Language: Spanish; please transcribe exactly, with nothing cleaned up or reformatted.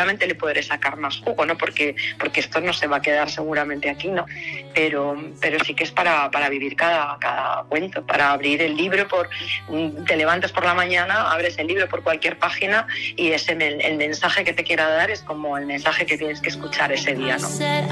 seguramente le podré sacar más jugo, ¿no? Porque, porque esto no se va a quedar seguramente aquí, ¿no? Pero, pero sí que es para, para vivir cada, cada cuento, para abrir el libro, por, te levantas por la mañana, abres el libro por cualquier página y ese, el, el mensaje que te quiera dar es como el mensaje que tienes que escuchar ese día, ¿no?